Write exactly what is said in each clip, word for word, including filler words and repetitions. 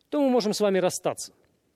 то мы можем с вами расстаться.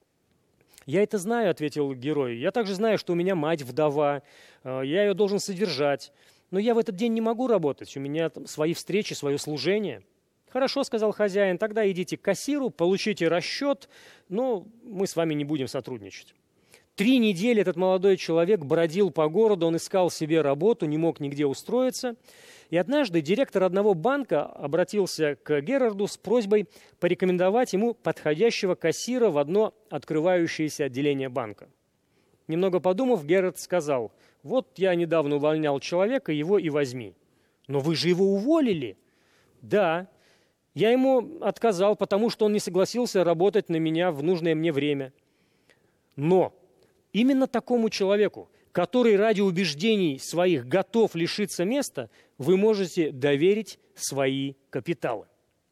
«Я это знаю», — ответил герой. «Я также знаю, что у меня мать вдова, я ее должен содержать. Но я в этот день не могу работать, у меня там свои встречи, свое служение». «Хорошо», — сказал хозяин, — «тогда идите к кассиру, получите расчет, но мы с вами не будем сотрудничать». Три недели этот молодой человек бродил по городу, он искал себе работу, не мог нигде устроиться. И однажды директор одного банка обратился к Герарду с просьбой порекомендовать ему подходящего кассира в одно открывающееся отделение банка. Немного подумав, Герард сказал: «Вот я недавно увольнял человека, его и возьми». «Но вы же его уволили?» «Да, я ему отказал, потому что он не согласился работать на меня в нужное мне время». «Но именно такому человеку, который ради убеждений своих готов лишиться места, вы можете доверить свои капиталы».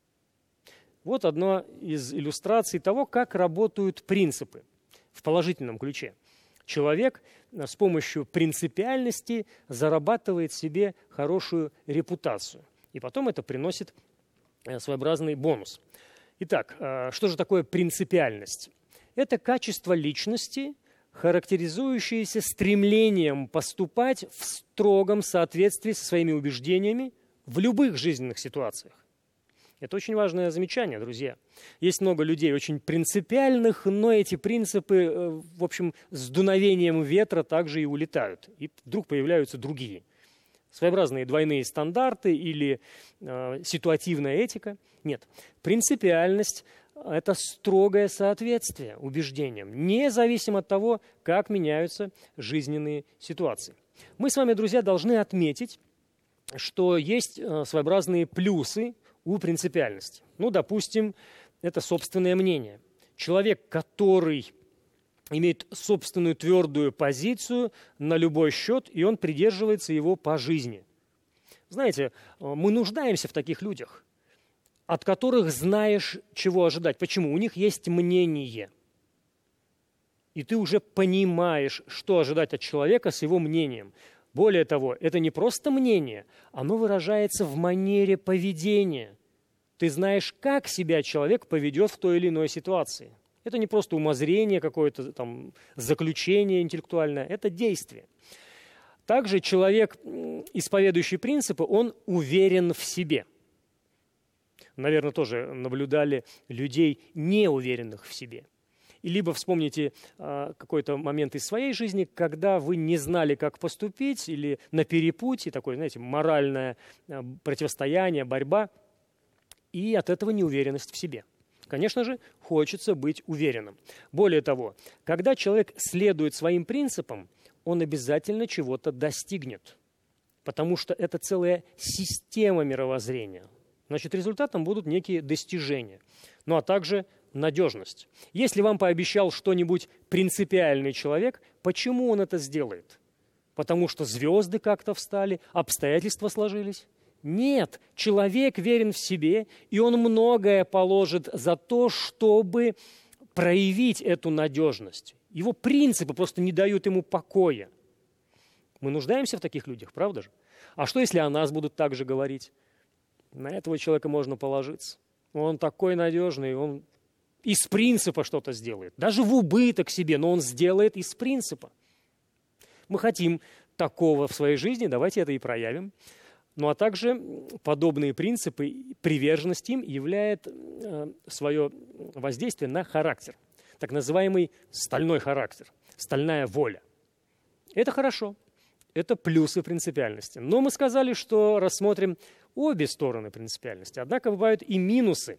Вот одна из иллюстраций того, как работают принципы в положительном ключе. Человек с помощью принципиальности зарабатывает себе хорошую репутацию, и потом это приносит своеобразный бонус. Итак, что же такое принципиальность? Это качество личности, характеризующееся стремлением поступать в строгом соответствии со своими убеждениями в любых жизненных ситуациях. Это очень важное замечание, друзья. Есть много людей очень принципиальных, но эти принципы, в общем, с дуновением ветра также и улетают. И вдруг появляются другие. Своеобразные двойные стандарты или э, ситуативная этика. Нет, принципиальность – это строгое соответствие убеждениям, независимо от того, как меняются жизненные ситуации. Мы с вами, друзья, должны отметить, что есть э, своеобразные плюсы у принципиальности. Ну, допустим, это собственное мнение. Человек, который имеет собственную твердую позицию на любой счет, и он придерживается его по жизни. Знаете, мы нуждаемся в таких людях, от которых знаешь, чего ожидать. Почему? У них есть мнение. И ты уже понимаешь, что ожидать от человека с его мнением. Более того, это не просто мнение, оно выражается в манере поведения. Ты знаешь, как себя человек поведет в той или иной ситуации. Это не просто умозрение, какое-то там заключение интеллектуальное, это действие. Также человек, исповедующий принципы, он уверен в себе. Наверное, тоже наблюдали людей, неуверенных в себе. И либо вспомните а, какой-то момент из своей жизни, когда вы не знали, как поступить, или на перепутье, такое, знаете, моральное а, противостояние, борьба, и от этого неуверенность в себе. Конечно же, хочется быть уверенным. Более того, когда человек следует своим принципам, он обязательно чего-то достигнет, потому что это целая система мировоззрения. Значит, результатом будут некие достижения, ну а также надежность. Если вам пообещал что-нибудь принципиальный человек, почему он это сделает? Потому что звезды как-то встали, обстоятельства сложились? Нет, человек верен в себе, и он многое положит за то, чтобы проявить эту надежность. Его принципы просто не дают ему покоя. Мы нуждаемся в таких людях, правда же? А что, если о нас будут так же говорить? На этого человека можно положиться. Он такой надежный, он из принципа что-то сделает. Даже в убыток себе, но он сделает из принципа. Мы хотим такого в своей жизни, давайте это и проявим. Ну а также подобные принципы, приверженность им являет э, свое воздействие на характер. Так называемый стальной характер, стальная воля. Это хорошо, это плюсы принципиальности. Но мы сказали, что рассмотрим обе стороны принципиальности. Однако бывают и минусы.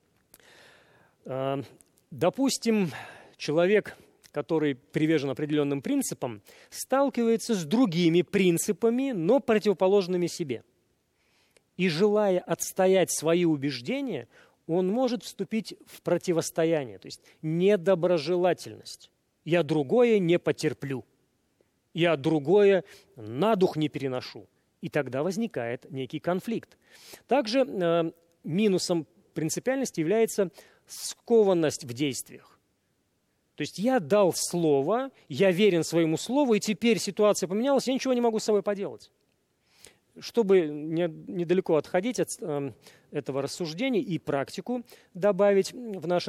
Э, допустим, человек, который привержен определенным принципам, сталкивается с другими принципами, но противоположными себе. И желая отстоять свои убеждения, он может вступить в противостояние, то есть недоброжелательность. Я другое не потерплю, я другое на дух не переношу. И тогда возникает некий конфликт. Также э, минусом принципиальности является скованность в действиях. То есть я дал слово, я верен своему слову, и теперь ситуация поменялась, я ничего не могу с собой поделать. Чтобы не, недалеко отходить от э, этого рассуждения и практику добавить в наше